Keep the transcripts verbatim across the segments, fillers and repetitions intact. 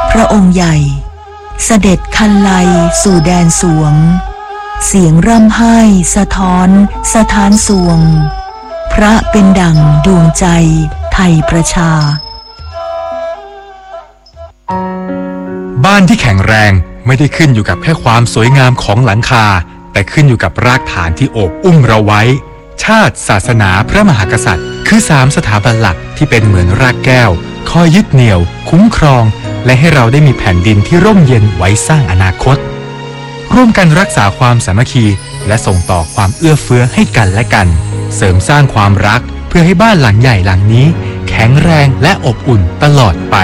พระองค์ใหญ่เสด็จคันไลสู่แดนสวงเสียงร่ำไห้สะท้อนสถานสวงพระเป็นดั่งดวงใจไทยประชาบ้านที่แข็งแรงไม่ได้ขึ้นอยู่กับแค่ความสวยงามของหลังคาแต่ขึ้นอยู่กับรากฐานที่โอบอุ้มเราไว้ชาติศาสนาพระมหากษัตริย์คือสามสถาบันหลักที่เป็นเหมือนรากแก้วคอยยึดเหนี่ยวคุ้มครองและให้เราได้มีแผ่นดินที่ร่มเย็นไว้สร้างอนาคตร่วมกันรักษาความสามัคคีและส่งต่อความเอื้อเฟื้อให้กันและกันเสริมสร้างความรักเพื่อให้บ้านหลังใหญ่หลังนี้แข็งแรงและอบอุ่นตลอดไป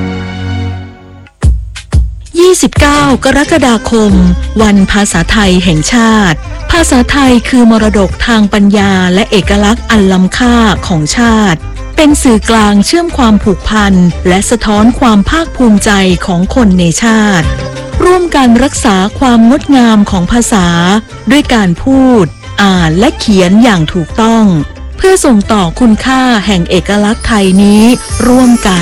ยี่สิบเก้ากรกฎาคมวันภาษาไทยแห่งชาติภาษาไทยคือมรดกทางปัญญาและเอกลักษณ์อันล้ำค่าของชาติเป็นสื่อกลางเชื่อมความผูกพันและสะท้อนความภาคภูมิใจของคนในชาติร่วมกันรักษาความงดงามของภาษาด้วยการพูดอ่านและเขียนอย่างถูกต้องเพื่อส่งต่อคุณค่าแห่งเอกลักษณ์ไทยนี้ร่วมกัน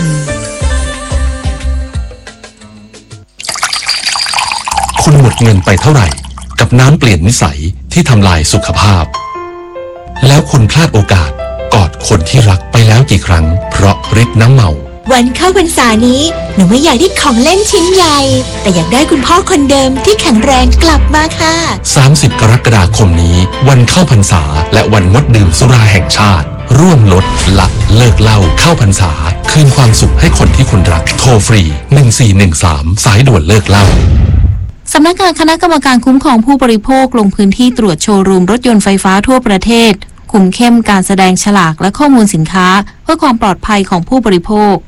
คุณหมดเงินไปเท่าไหร่กับน้ำเปลี่ยนนิสัยที่ทำลายสุขภาพแล้วคุณพลาดโอกาสกอดคนที่รักไปแล้วกี่ครั้งเพราะฤทธิ์น้ำเมาวันเข้าพรรษานี้หนูไม่อยากได้ของเล่นชิ้นใหญ่แต่อยากได้คุณพ่อคนเดิมที่แข็งแรงกลับมาค่ะสามสิบกรกฎาคมนี้วันเข้าพรรษาและวันงดดื่มสุราแห่งชาติร่วมลดละเลิกเหล้าเข้าพรรษาคืนความสุขให้คนที่คุณรักโทรฟรีหนึ่งสี่หนึ่งสามสายด่วนเลิกเหล้าสำนักงานคณะกรรมการคุ้มครองผู้บริโภคลงพื้นที่ตรวจโชว์รูมรถยนต์ไฟฟ้าทั่วประเทศคุมเข้มการแสดงฉลากและข้อมูลสินค้าเพื่อความปลอดภัยของผู้บริโภคน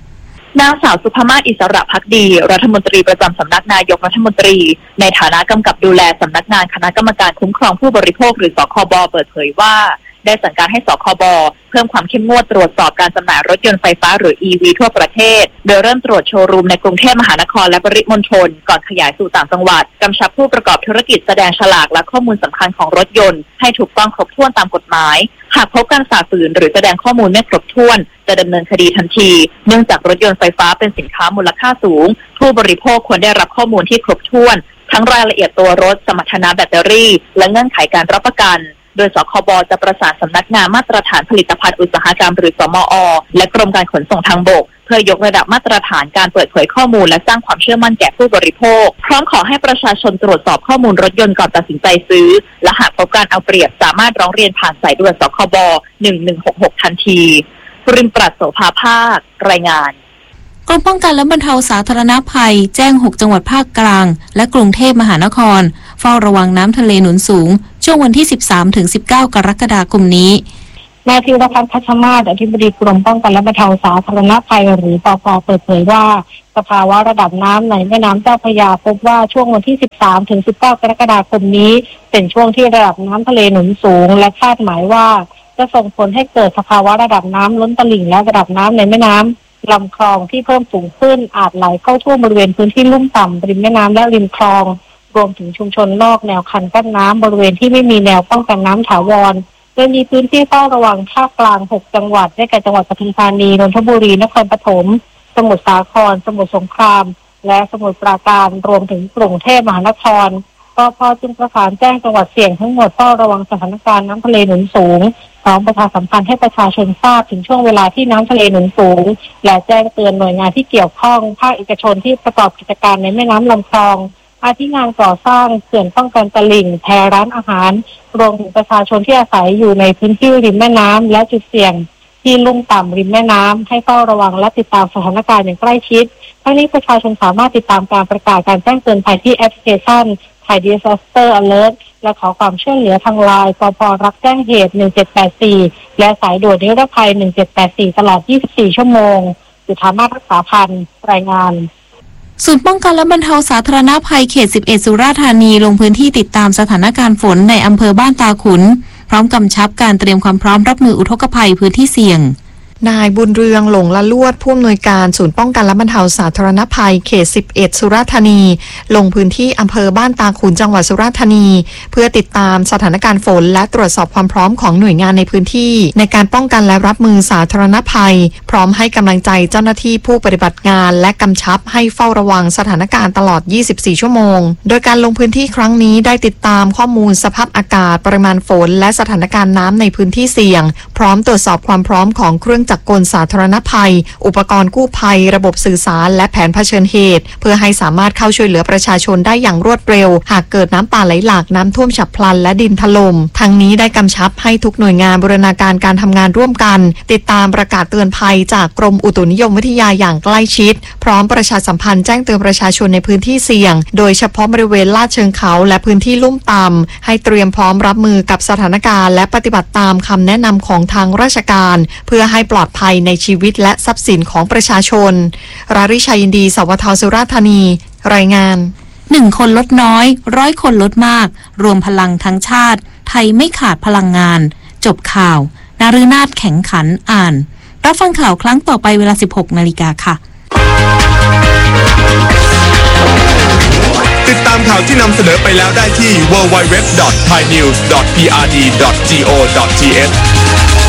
างสาวสุภมาศอิสระภักดีรัฐมนตรีประจำสำนักนายกรัฐมนตรีในฐานะกำกับดูแลสำนักงานคณะกรรมการคุ้มครองผู้บริโภคหรือสคบเปิดเผยว่าได้สั่งการให้สคบเพิ่มความเข้มงวดตรวจสอบการจำหน่ายรถยนต์ไฟฟ้าหรือ อี วี ทั่วประเทศโดยเริ่มตรวจโชว์รูมในกรุงเทพมหานครและปริมณฑลก่อนขยายสู่ต่างจังหวัดกำชับผู้ประกอบธุรกิจแสดงฉลากและข้อมูลสำคัญของรถยนต์ให้ถูกต้องครบถ้วนตามกฎหมายหากพบการฝ่าฝืนหรือแสดงข้อมูลไม่ครบถ้วนจะดำเนินคดีทันทีเนื่องจากรถยนต์ไฟฟ้าเป็นสินค้ามูลค่าสูงผู้บริโภคควรได้รับข้อมูลที่ครบถ้วนทั้งรายละเอียดตัวรถสมรรถนะแบตเตอรี่และเงื่อนไขการรับประกันโดยสคบจะประสานสำนักงานมาตรฐานผลิตภัณฑ์อุตสาหกรรมหรือสมอ.และกรมการขนส่งทางบกเพื่อยกระดับมาตรฐานการเปิดเผยข้อมูลและสร้างความเชื่อมั่นแก่ผู้บริโภคพร้อมขอให้ประชาชนตรวจสอบข้อมูลรถยนต์ก่อนตัดสินใจซื้อและหากพบการเอาเปรียบสามารถร้องเรียนผ่านสายด่วนสคบหนึ่งหนึ่งหกหกทันทีริมปราศโสภาภาครายงานกรมป้องกันและบรรเทาสาธารณภัยแจ้งหกจังหวัดภาคกลางและกรุงเทพมหานครเฝ้าระวังน้ำทะเลหนุนสูงช่วงวันที่ สิบสามถึงสิบเก้า กรกฎาคมนี้นายธีรพัฒน์พัชมาศอธิบดีกรมป้องกันและบรรเทาสาธารณภัยหรือปภ.เปิดเผยว่าสภาวะระดับน้ำในแม่น้ำเจ้าพระยาพบว่าช่วงวันที่ สิบสามถึงสิบเก้า กรกฎาคมนี้เป็นช่วงที่ระดับน้ำทะเลหนุนสูงและคาดหมายว่าจะส่งผลให้เกิดสภาวะระดับน้ำล้นตลิ่งและระดับน้ำในแม่น้ำลำคลองที่เพิ่มสูงขึ้นอาจไหลเข้าท่วมบริเวณพื้นที่ลุ่มต่ำริมแม่น้ำและริมคลองรวมถึงชุมชนนอกแนวคันกั้นน้ำบริเวณที่ไม่มีแนวป้องกันน้ำถาวรโดยมีพื้นที่เฝ้าระวังภาคกลางหกจังหวัดได้แก่จังหวัดปทุมธานีนนทบุรีนครปฐมสมุทรสาครสมุทรสงครามและสมุทรปราการรวมถึงกรุงเทพมหานครปภ.จึงประสานแจ้งจังหวัดเสี่ยงทั้งหมดเฝ้าระวังสถานการณ์น้ำทะเลหนุนสูงพร้อมประชาสัมพันธ์ให้ประชาชนทราบถึงช่วงเวลาที่น้ำทะเลหนุนสูงและแจ้งเตือนหน่วยงานที่เกี่ยวข้องภาคเอกชนที่ประกอบกิจการในแม่น้ำลำคลองอาทิงานก่อสร้างเขื่อนป้องกันตลิ่งแพร้านอาหารรวมถึงประชาชนที่อาศัยอยู่ในพื้นที่ริมแม่น้ำและจุดเสี่ยงที่ลุ่มต่ำริมแม่น้ำให้เฝ้าระวังและติดตามสถานการณ์อย่างใกล้ชิดทั้งนี้ประชาชนสามารถติดตามการประกาศการแจ้งเตือนภัยที่แอปพลิเคชันไทย Disaster Alert และขอความช่วยเหลือทางไลน์ปภ.รับแจ้งเหตุหนึ่งเจ็ดแปดสี่และสายด่วนนิรภัยหนึ่งเจ็ดแปดสี่ตลอดยี่สิบสี่ชั่วโมงจุฑามาศรักษาพันธ์รายงานศูนย์ป้องกันและบรรเทาสาธารณภัยเขตสิบเอ็ดสุราษฎร์ธานีลงพื้นที่ติดตามสถานการณ์ฝนในอำเภอบ้านตาขุนพร้อมกำชับการเตรียมความพร้อมรับมืออุทกภัยพื้นที่เสี่ยงนายบุญเรืองหลงละลวดผู้อำนวยการศูนย์ป้องกันและบรรเทาสาธารณภัยเขตสิบเอ็ดสุราษฎร์ธานีลงพื้นที่อำเภอบ้านตาขุนจังหวัดสุราษฎร์ธานีเพื่อติดตามสถานการณ์ฝนและตรวจสอบความพร้อมของหน่วยงานในพื้นที่ในการป้องกันและรับมือสาธารณภัยพร้อมให้กำลังใจเจ้าหน้าที่ผู้ปฏิบัติงานและกำชับให้เฝ้าระวังสถานการณ์ตลอดยี่สิบสี่ชั่วโมงโดยการลงพื้นที่ครั้งนี้ได้ติดตามข้อมูลสภาพอากาศปริมาณฝนและสถานการณ์น้ำในพื้นที่เสี่ยงพร้อมตรวจสอบความพร้อมของเครื่องจักรกลสาธารณภัยอุปกรณ์กู้ภัยระบบสื่อสารและแผนเผชิญเหตุเพื่อให้สามารถเข้าช่วยเหลือประชาชนได้อย่างรวดเร็วหากเกิดน้ำป่าไหลหลากน้ำท่วมฉับพลันและดินถล่มทั้งนี้ได้กำชับให้ทุกหน่วยงานบูรณาการการทำงานร่วมกันติดตามประกาศเตือนภัยจากกรมอุตุนิยมวิทยาอย่างใกล้ชิดพร้อมประชาสัมพันธ์แจ้งเตือนประชาชนในพื้นที่เสี่ยงโดยเฉพาะบริเวณลาดเชิงเขาและพื้นที่ลุ่มต่ำให้เตรียมพร้อมรับมือกับสถานการณ์และปฏิบัติตามคำแนะนำของทางราชการเพื่อให้ปลอดภัยในชีวิตและทรัพย์สินของประชาชนราริชัยยินดีสวทสุราษฎร์ธานีรายงานหนึ่งคนลดน้อยร้อยคนลดมากรวมพลังทั้งชาติไทยไม่ขาดพลังงานจบข่าวนาฤนาถแข็งขันอ่านรับฟังข่าวครั้งต่อไปเวลา สิบหกนาฬิกาค่ะติดตามข่าวที่นำเสนอไปแล้วได้ที่ ดับเบิลยู ดับเบิลยู ดับเบิลยู ดอท ไทยนิวส์ ดอท พี อาร์ ดี ดอท จี โอ ดอท ที เอช